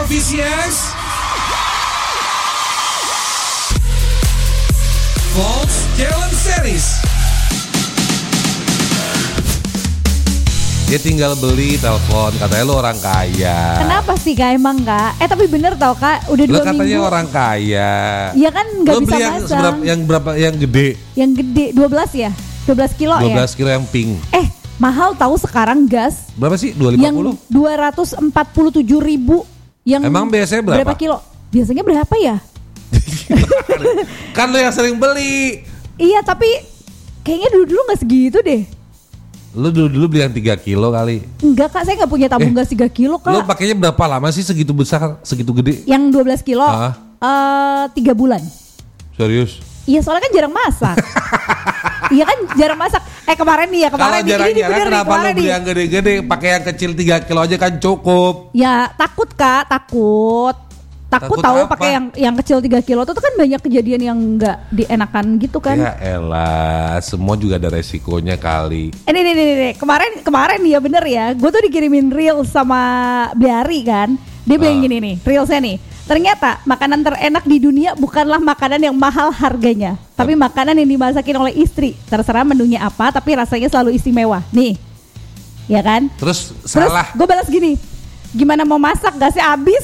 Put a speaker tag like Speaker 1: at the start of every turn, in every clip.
Speaker 1: Vicious Volts Challenge Series. Dia tinggal beli telepon, katanya lo orang kaya.
Speaker 2: Kenapa sih Kak emang Kak? Tapi bener tau Kak, udah 2 minggu.
Speaker 1: Lo katanya orang kaya.
Speaker 2: Iya kan gak
Speaker 1: lo
Speaker 2: bisa
Speaker 1: beli
Speaker 2: masang.
Speaker 1: yang berapa, yang gede?
Speaker 2: Yang gede 12 ya? 12 kilo
Speaker 1: 12
Speaker 2: ya?
Speaker 1: 12 kilo yang pink.
Speaker 2: Mahal tahu sekarang gas.
Speaker 1: Berapa sih? 250?
Speaker 2: Yang 247.000. Yang
Speaker 1: emang biasanya berapa?
Speaker 2: Kilo? Biasanya berapa ya?
Speaker 1: Kan lo yang sering beli.
Speaker 2: Iya tapi kayaknya dulu gak segitu deh.
Speaker 1: Lu dulu beli yang 3 kilo kali.
Speaker 2: Enggak Kak, saya gak punya tabung gas 3 kilo Kak.
Speaker 1: Lu pakainya berapa lama sih segitu besar, segitu gede?
Speaker 2: Yang 12 kilo 3 bulan.
Speaker 1: Serius?
Speaker 2: Iya soalnya kan jarang masak. Iya kan jarang masak. Kemarin nih ya, kemarin
Speaker 1: kalau jarang-jarang kenapa lu beli
Speaker 2: nih.
Speaker 1: yang gede-gede, pakai yang kecil 3 kilo aja kan cukup.
Speaker 2: Ya takut Kak, takut
Speaker 1: Takut
Speaker 2: tahu
Speaker 1: apa?
Speaker 2: pakai yang kecil 3 kilo tuh kan banyak kejadian yang enggak dienakan gitu kan.
Speaker 1: Ya elah, semua juga ada resikonya kali.
Speaker 2: Nih, kemarin ya bener ya. Gue tuh dikirimin reel sama Biari kan. Dia bilang gini nih, reelsnya nih. Ternyata makanan terenak di dunia bukanlah makanan yang mahal harganya, tapi makanan yang dimasakin oleh istri. Terserah menunya apa, tapi rasanya selalu istimewa. Nih, ya kan?
Speaker 1: Terus salah.
Speaker 2: Gue balas gini, gimana mau masak gak sih abis?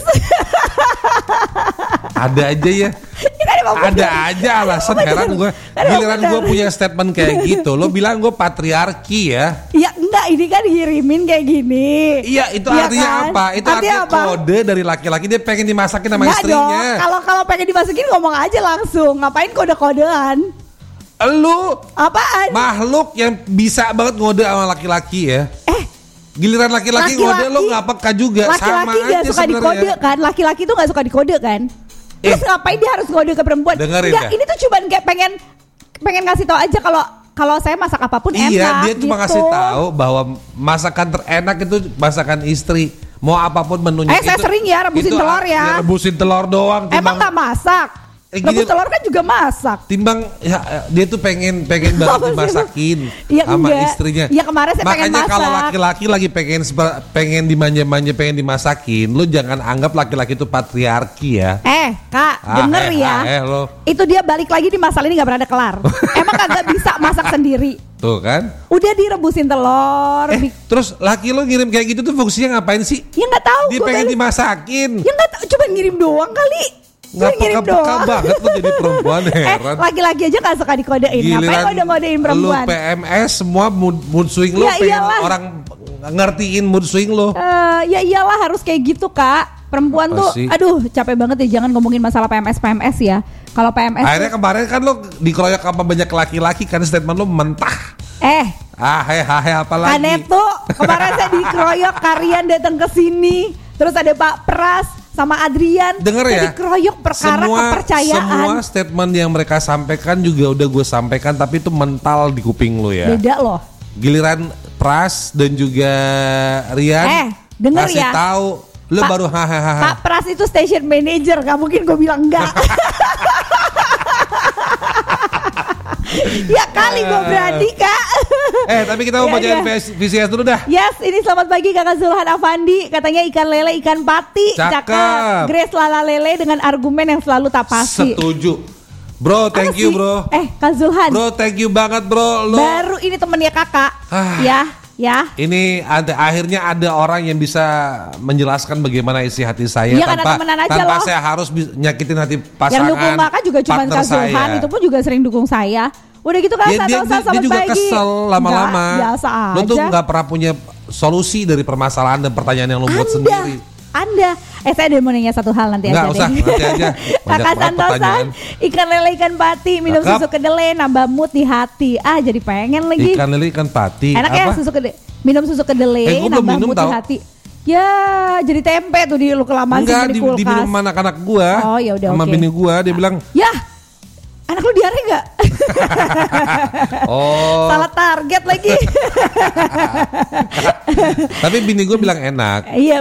Speaker 1: Ada aja ya. Ada aja alasan, heran gue. Giliran gue punya statement kayak gitu, lo bilang gue patriarki ya?
Speaker 2: Ya enggak, ini kan dikirimin kayak gini.
Speaker 1: Iya, itu
Speaker 2: ya
Speaker 1: artinya
Speaker 2: kan?
Speaker 1: apa? Itu artinya apa? Kode dari laki-laki, dia pengen dimasakin sama
Speaker 2: Enggak
Speaker 1: istrinya.
Speaker 2: dong, kalau pengen dimasakin ngomong aja langsung. Ngapain kode-kodean?
Speaker 1: Lu
Speaker 2: apaan?
Speaker 1: Makhluk yang bisa banget ngode sama laki-laki ya. Giliran laki-laki ngode lo gak peka juga.
Speaker 2: Laki-laki
Speaker 1: sama
Speaker 2: gak
Speaker 1: aja
Speaker 2: suka dikode kan. Laki-laki tuh gak suka dikode kan. Terus ngapain dia harus ngode ke perempuan?
Speaker 1: Dengerin
Speaker 2: Enggak, ini tuh cuman kayak pengen ngasih tahu aja kalau saya masak apapun enak.
Speaker 1: Iya, dia cuma
Speaker 2: gitu.
Speaker 1: kasih tahu bahwa masakan terenak itu masakan istri. Mau apapun menunya.
Speaker 2: Saya sering ya rebusin telur ya.
Speaker 1: Rebusin telur doang.
Speaker 2: Emang gak masak? Rebus telur kan juga masak.
Speaker 1: Timbang ya, dia tuh pengen banget dimasakin sama istrinya.
Speaker 2: Iya kemarin saya pengen masak.
Speaker 1: Makanya kalau laki-laki lagi pengen dimanja-manja, pengen dimasakin, lu jangan anggap laki-laki itu patriarki ya.
Speaker 2: Kak, denger ya.
Speaker 1: Lo.
Speaker 2: Itu dia balik lagi di masalah ini gak pernah ada kelar. Emang kagak bisa masak sendiri.
Speaker 1: Tuh kan.
Speaker 2: Udah direbusin telur.
Speaker 1: Terus laki lo ngirim kayak gitu tuh fungsinya ngapain sih?
Speaker 2: Ya gak tahu.
Speaker 1: Dia pengen dimasakin.
Speaker 2: Ya gak tahu, cuma ngirim doang kali.
Speaker 1: Nggak peka-peka banget lo jadi perempuan, heran.
Speaker 2: Laki-laki aja gak suka dikodein. Ngapain kode-kodein perempuan?
Speaker 1: Lu PMS semua mood swing lo,
Speaker 2: ya
Speaker 1: pengen
Speaker 2: iyalah.
Speaker 1: orang ngertiin mood swing lo.
Speaker 2: Ya iyalah harus kayak gitu Kak. Perempuan
Speaker 1: apa
Speaker 2: tuh
Speaker 1: sih?
Speaker 2: Aduh capek banget ya. Jangan ngomongin masalah PMS ya. Kalau PMS
Speaker 1: akhirnya tuh, kemarin kan lo dikeroyok sama banyak laki-laki, kan statement lo mentah. Apa lagi?
Speaker 2: Aneh tuh kemarin saya dikeroyok, Karian datang ke sini. Terus ada Pak Pras sama Adrian.
Speaker 1: Denger ya,
Speaker 2: dikeroyok perkara kepercayaan.
Speaker 1: Semua statement yang mereka sampaikan juga udah gue sampaikan, tapi itu mental di kuping lo ya.
Speaker 2: Beda loh.
Speaker 1: Giliran Pras dan juga Rian
Speaker 2: denger
Speaker 1: kasih
Speaker 2: ya,
Speaker 1: tahu lo baru
Speaker 2: Pak Pras itu station manager, gak mungkin gue bilang enggak. Ya kali gue berani Kak.
Speaker 1: Tapi kita mau bacain VCS dulu dah.
Speaker 2: Yes, ini selamat pagi Kakak Zulhan Afandi. Katanya ikan lele, ikan pati.
Speaker 1: Cakep.
Speaker 2: Grace Lala Lele dengan argumen yang selalu tak pasti.
Speaker 1: Setuju. Bro, thank you bro.
Speaker 2: Kak Zulhan.
Speaker 1: Bro, thank you banget bro. Lo
Speaker 2: baru ini temennya kakak. Ya.
Speaker 1: Ini akhirnya ada orang yang bisa menjelaskan bagaimana isi hati saya tanpa saya harus nyakitin hati pasangan.
Speaker 2: Yang dukung kakak juga cuma Kak Zulhan, itu pun juga sering dukung saya. Udah gitu kan,
Speaker 1: dia juga kesel lama-lama.
Speaker 2: Biasa aja.
Speaker 1: Lo tuh gak pernah punya solusi dari permasalahan dan pertanyaan yang lo buat sendiri.
Speaker 2: Saya ada mau nanya satu hal nanti
Speaker 1: aja deh. Nggak usah, nanti aja.
Speaker 2: Kakak Santosan, ikan lele, ikan pati, minum susu kedelai, nambah mood di hati. Jadi pengen lagi.
Speaker 1: Ikan lele, ikan pati.
Speaker 2: Enak ya susu kedelai. Minum susu kedelai, nambah mood di hati. Ya, jadi tempe tuh di lu kelamaan
Speaker 1: enggak,
Speaker 2: di kulkas.
Speaker 1: diminum anak-anak gua.
Speaker 2: Oh ya udah,
Speaker 1: sama bini gua, dia bilang,
Speaker 2: "Ya, anak lu diare nggak?" Salah target lagi.
Speaker 1: Tapi bini gue bilang enak.
Speaker 2: Iya